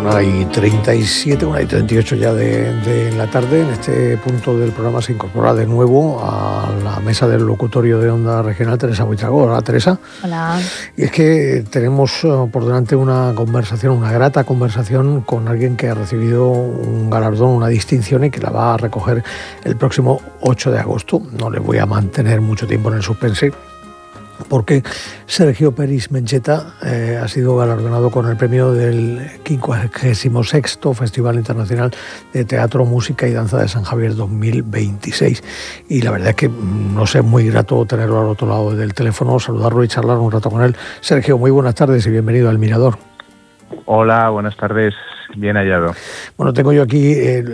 1:37, 1:38 ya de la tarde. En este punto del programa se incorpora de nuevo a la mesa del locutorio de Onda Regional Teresa Buitrago. Hola, Teresa. Hola. Y es que tenemos por delante una grata conversación con alguien que ha recibido un galardón, una distinción, y que la va a recoger el próximo 8 de agosto. No le voy a mantener mucho tiempo en el suspense, porque Sergio Peris Mencheta ha sido galardonado con el premio del 56º Festival Internacional de Teatro, Música y Danza de San Javier 2026. Y la verdad es que nos es muy grato tenerlo al otro lado del teléfono, saludarlo y charlar un rato con él. Sergio, muy buenas tardes y bienvenido al Mirador. Hola, buenas tardes. Bien hallado. Bueno, tengo yo aquí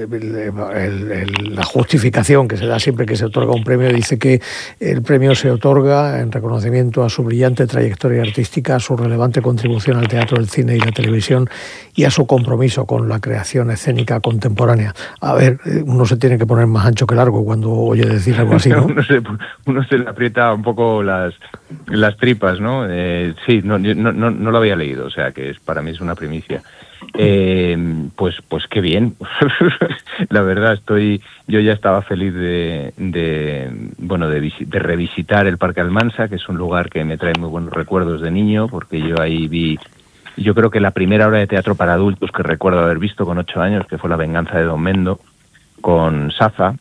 la justificación que se da siempre que se otorga un premio. Dice que el premio se otorga en reconocimiento a su brillante trayectoria artística, a su relevante contribución al teatro, el cine y la televisión y a su compromiso con la creación escénica contemporánea. A ver, uno se tiene que poner más ancho que largo cuando oye decir algo así, ¿no? uno se le aprieta un poco las tripas, ¿no? Sí, no lo había leído, o sea que para mí es una primicia. Pues qué bien. La verdad, yo ya estaba feliz de revisitar el Parque Almansa, que es un lugar que me trae muy buenos recuerdos de niño, porque yo ahí vi, yo creo que la primera obra de teatro para adultos que recuerdo haber visto con 8 años, que fue La venganza de Don Mendo, con Safa.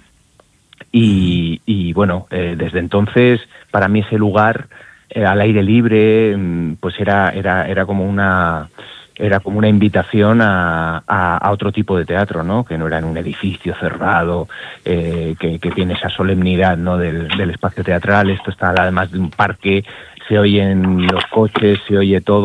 Y bueno, desde entonces, para mí ese lugar al aire libre, pues era como una invitación a otro tipo de teatro, ¿no? Que no era en un edificio cerrado, que tiene esa solemnidad, ¿no? del espacio teatral. Esto está además de un parque, se oyen los coches, se oye todo.